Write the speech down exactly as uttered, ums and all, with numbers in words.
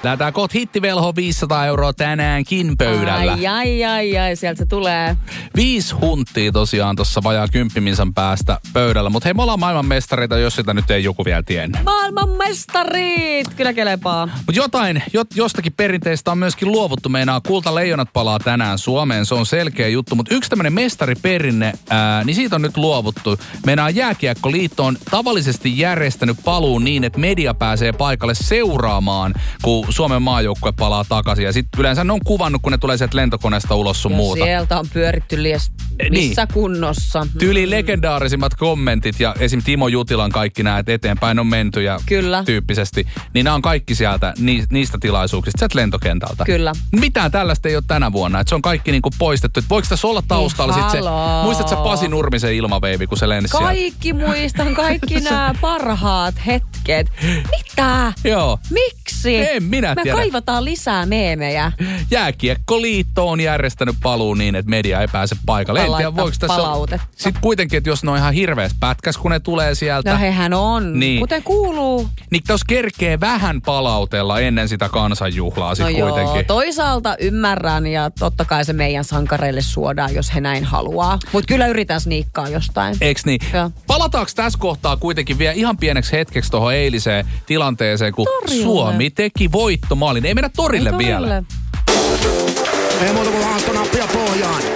Lähdetään kohta hittivelho viisisataa euroa tänäänkin pöydällä. Ai, ai, ai, ai, sieltä se tulee. Viisi hunttia tosiaan tuossa vajaa kymppiminsan päästä pöydällä. Mutta hei, me ollaan maailmanmestareita, jos sitä nyt ei joku vielä tiennyt. Maailmanmestarit! Kyllä kelepaa. Mutta jotain, jot, jostakin perinteistä on myöskin luovuttu. Meinaa Kultaleijonat palaa tänään Suomeen. Se on selkeä juttu. Mutta yksi tämmöinen mestariperinne, ää, niin siitä on nyt luovuttu. Meinaa Jääkiekkoliitto on tavallisesti järjestänyt paluun niin, että media pääsee paikalle seuraamaan, kun Suomen maajoukkue palaa takaisin. Ja sitten yleensä ne on kuvannut, kun ne tulee sieltä lentokoneesta ulos sun ja muuta. Sieltä on pyöritty lies missä niin. kunnossa. Tyyli legendaarisimmat kommentit ja esim. Timo Jutilan kaikki nämä, että eteenpäin on menty ja Kyllä. tyyppisesti. Niin nämä on kaikki sieltä ni, niistä tilaisuuksista, sieltä lentokentältä. Kyllä. Mitään tällaista ei ole tänä vuonna. Että se on kaikki niinku poistettu. Et voiko tässä olla taustalla niin, sitten se, muistatko sä Pasi Nurmisen ilmaveivi, kun se lensi sieltä? Kaikki muistan, kaikki nämä parhaat hetket. Mitä? Joo. Miksi? En minä Me tiedä. kaivataan lisää meemejä. Jääkiekkoliitto on järjestänyt paluun niin, että media ei pääse paikalle. En tiedä, voiko tässä palautetta. Sitten kuitenkin, että jos ne on ihan hirveässä pätkäs, kun ne tulee sieltä. No hehän on, niin. Kuten kuuluu. Niin jos kerkee vähän palautella ennen sitä kansanjuhlaa sit no kuitenkin. Joo, toisaalta ymmärrän ja totta kai se meidän sankareille suodaan, jos he näin haluaa. Mutta kyllä yritän sniikkaa jostain. Eiks niin? Joo. Palataanko tässä kohtaa kuitenkin vielä ihan pieneksi hetkeksi tuohon eiliseen tilanteeseen, kun Torille. Suomi teki voittomaalin. Ei mennä torille, Ei torille. vielä. Ei muuta kuin haaston nappia pohjaan.